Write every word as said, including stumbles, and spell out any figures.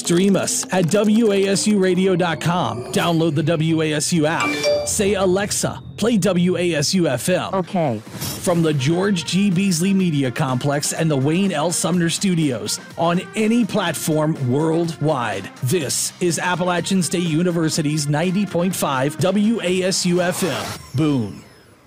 Stream us at W A S U radio dot com. Download the W A S U app. Say, Alexa, play W A S U F M. Okay. From the George G. Beasley Media Complex and the Wayne L. Sumner Studios on any platform worldwide. This is Appalachian State University's ninety point five W A S U F M. Boone.